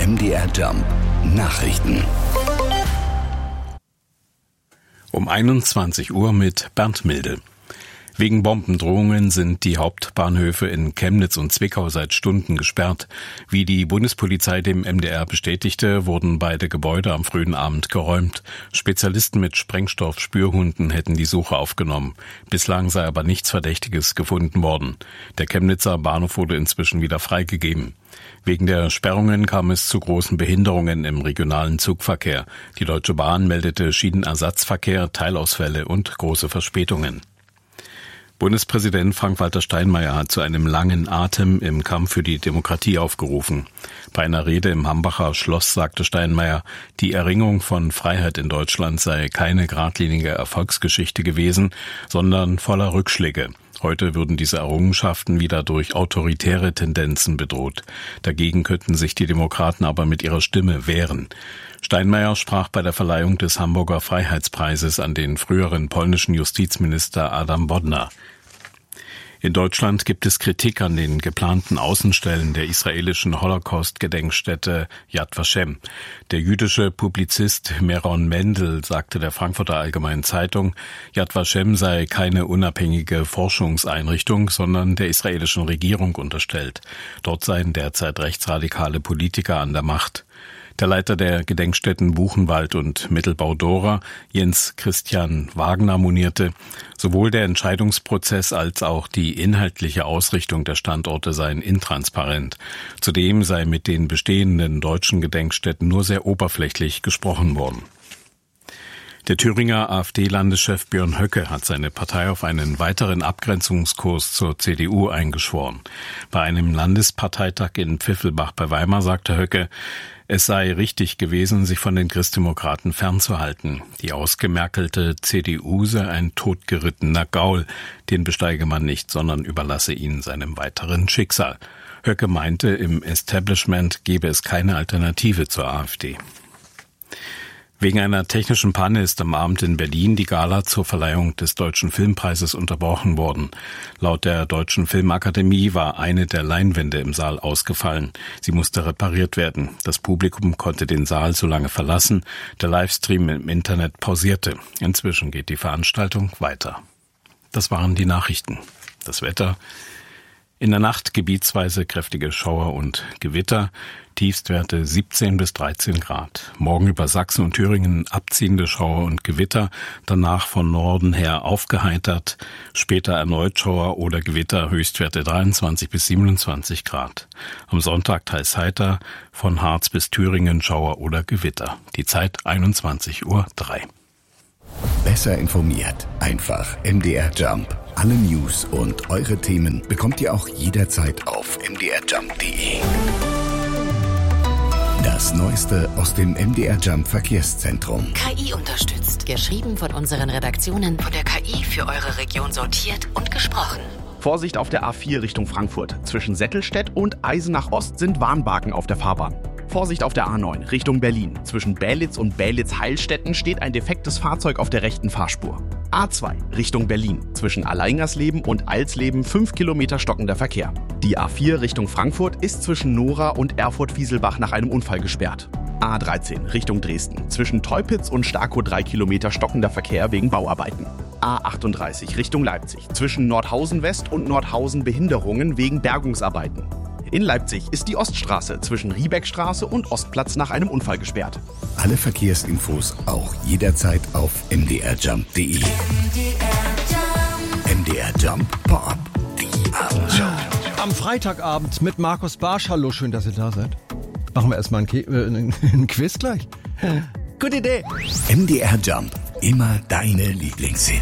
MDR Jump Nachrichten. Um 21 Uhr mit Bernd Milde. Wegen Bombendrohungen sind die Hauptbahnhöfe in Chemnitz und Zwickau seit Stunden gesperrt. Wie die Bundespolizei dem MDR bestätigte, wurden beide Gebäude am frühen Abend geräumt. Spezialisten mit Sprengstoff-Spürhunden hätten die Suche aufgenommen. Bislang sei aber nichts Verdächtiges gefunden worden. Der Chemnitzer Bahnhof wurde inzwischen wieder freigegeben. Wegen der Sperrungen kam es zu großen Behinderungen im regionalen Zugverkehr. Die Deutsche Bahn meldete Schienenersatzverkehr, Teilausfälle und große Verspätungen. Bundespräsident Frank-Walter Steinmeier hat zu einem langen Atem im Kampf für die Demokratie aufgerufen. Bei einer Rede im Hambacher Schloss sagte Steinmeier, die Erringung von Freiheit in Deutschland sei keine geradlinige Erfolgsgeschichte gewesen, sondern voller Rückschläge. Heute würden diese Errungenschaften wieder durch autoritäre Tendenzen bedroht. Dagegen könnten sich die Demokraten aber mit ihrer Stimme wehren. Steinmeier sprach bei der Verleihung des Hamburger Freiheitspreises an den früheren polnischen Justizminister Adam Bodnar. In Deutschland gibt es Kritik an den geplanten Außenstellen der israelischen Holocaust-Gedenkstätte Yad Vashem. Der jüdische Publizist Meron Mendel sagte der Frankfurter Allgemeinen Zeitung, Yad Vashem sei keine unabhängige Forschungseinrichtung, sondern der israelischen Regierung unterstellt. Dort seien derzeit rechtsradikale Politiker an der Macht. Der Leiter der Gedenkstätten Buchenwald und Mittelbau-Dora, Jens Christian Wagner, monierte, sowohl der Entscheidungsprozess als auch die inhaltliche Ausrichtung der Standorte seien intransparent. Zudem sei mit den bestehenden deutschen Gedenkstätten nur sehr oberflächlich gesprochen worden. Der Thüringer AfD-Landeschef Björn Höcke hat seine Partei auf einen weiteren Abgrenzungskurs zur CDU eingeschworen. Bei einem Landesparteitag in Pfiffelbach bei Weimar sagte Höcke, es sei richtig gewesen, sich von den Christdemokraten fernzuhalten. Die ausgemerkelte CDU sei ein totgerittener Gaul. Den besteige man nicht, sondern überlasse ihn seinem weiteren Schicksal. Höcke meinte, im Establishment gebe es keine Alternative zur AfD. Wegen einer technischen Panne ist am Abend in Berlin die Gala zur Verleihung des Deutschen Filmpreises unterbrochen worden. Laut der Deutschen Filmakademie war eine der Leinwände im Saal ausgefallen. Sie musste repariert werden. Das Publikum konnte den Saal so lange verlassen. Der Livestream im Internet pausierte. Inzwischen geht die Veranstaltung weiter. Das waren die Nachrichten. Das Wetter. In der Nacht gebietsweise kräftige Schauer und Gewitter, Tiefstwerte 17 bis 13 Grad. Morgen über Sachsen und Thüringen abziehende Schauer und Gewitter, danach von Norden her aufgeheitert, später erneut Schauer oder Gewitter, Höchstwerte 23 bis 27 Grad. Am Sonntag teils heiter, von Harz bis Thüringen Schauer oder Gewitter. Die Zeit 21:03 Uhr. Besser informiert, einfach MDR Jump. Alle News und eure Themen bekommt ihr auch jederzeit auf mdrjump.de. Das Neueste aus dem MDR Jump Verkehrszentrum. KI unterstützt. Geschrieben von unseren Redaktionen. Von der KI für eure Region sortiert und gesprochen. Vorsicht auf der A4 Richtung Frankfurt. Zwischen Settelstedt und Eisenach Ost sind Warnbarken auf der Fahrbahn. Vorsicht auf der A9 Richtung Berlin. Zwischen Bälitz und Bälitz-Heilstätten steht ein defektes Fahrzeug auf der rechten Fahrspur. A2 Richtung Berlin. Zwischen Alleingersleben und Alsleben 5 Kilometer stockender Verkehr. Die A4 Richtung Frankfurt ist zwischen Nora und Erfurt-Wieselbach nach einem Unfall gesperrt. A13 Richtung Dresden. Zwischen Teupitz und Starkow 3 Kilometer stockender Verkehr wegen Bauarbeiten. A38 Richtung Leipzig. Zwischen Nordhausen West und Nordhausen Behinderungen wegen Bergungsarbeiten. In Leipzig ist die Oststraße zwischen Riebeckstraße und Ostplatz nach einem Unfall gesperrt. Alle Verkehrsinfos auch jederzeit auf mdrjump.de. MDR Jump Pop. Die Abendshow. Am Freitagabend mit Markus Barsch. Hallo, schön, dass ihr da seid. Machen wir erstmal ein Quiz gleich. Gute Idee. MDR Jump. Immer deine Lieblingshits.